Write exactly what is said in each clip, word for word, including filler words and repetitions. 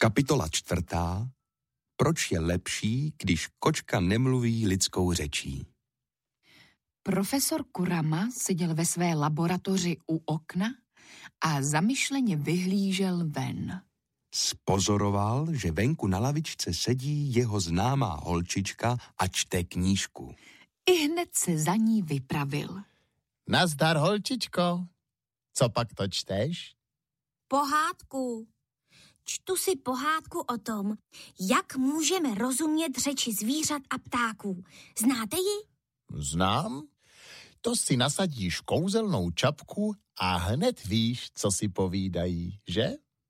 Kapitola čtvrtá. Proč je lepší, když kočka nemluví lidskou řečí? Profesor Kurama seděl ve své laboratoři u okna a zamyšleně vyhlížel ven. Spozoroval, že venku na lavičce sedí jeho známá holčička a čte knížku. Ihned se za ní vypravil. Nazdar, holčičko. Co pak to čteš? Pohádku. Čtu si pohádku o tom, jak můžeme rozumět řeči zvířat a ptáků. Znáte ji? Znám. To si nasadíš kouzelnou čapku a hned víš, co si povídají, že?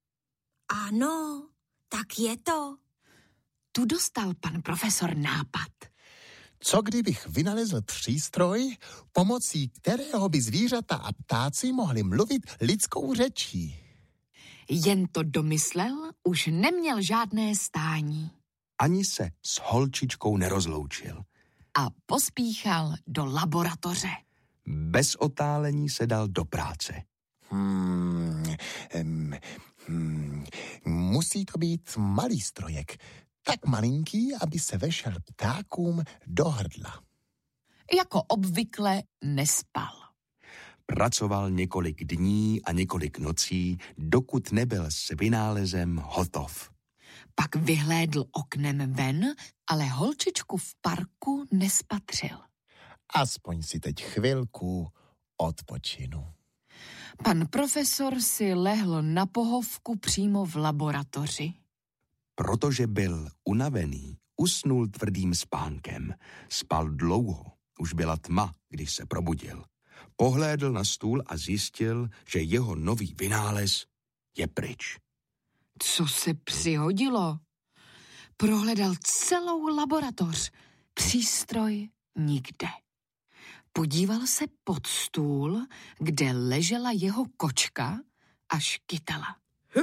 Ano, tak je to. Tu dostal pan profesor nápad. Co kdybych vynalezl přístroj, pomocí kterého by zvířata a ptáci mohli mluvit lidskou řečí? Jen to domyslel, už neměl žádné stání. Ani se s holčičkou nerozloučil. A pospíchal do laboratoře. Bez otálení se dal do práce. Hmm, um, hmm, musí to být malý strojek. Tak malinký, aby se vešel ptákům do hrdla. Jako obvykle nespal. Pracoval několik dní a několik nocí, dokud nebyl s vynálezem hotov. Pak vyhlédl oknem ven, ale holčičku v parku nespatřil. Aspoň si teď chvilku odpočinu. Pan profesor si lehl na pohovku přímo v laboratoři. Protože byl unavený, usnul tvrdým spánkem. Spal dlouho, už byla tma, když se probudil. Pohlédl na stůl a zjistil, že jeho nový vynález je pryč. Co se přihodilo? Prohledal celou laboratoř. Přístroj nikde. Podíval se pod stůl, kde ležela jeho kočka a škytala.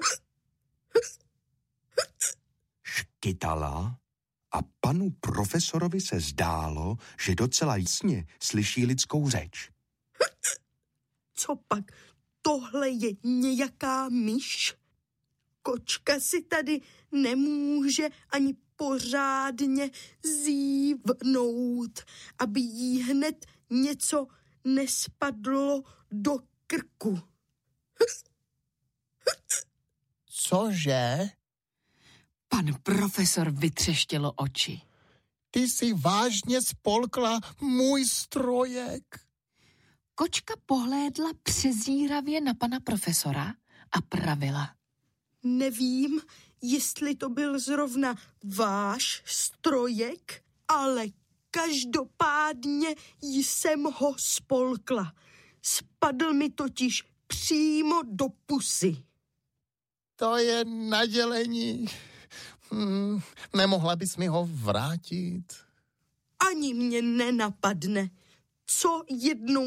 Škytala a panu profesorovi se zdálo, že docela jasně slyší lidskou řeč. Co pak? Tohle je nějaká myš? Kočka si tady nemůže ani pořádně zívnout, aby jí hned něco nespadlo do krku. Cože? Pan profesor vytřeštělo oči. Ty jsi vážně spolkla můj strojek. Kočka pohlédla přezíravě na pana profesora a pravila. Nevím, jestli to byl zrovna váš strojek, ale každopádně jsem ho spolkla. Spadl mi totiž přímo do pusy. To je nadělení. Hmm, nemohla bys mi ho vrátit? Ani mě nenapadne, co jednou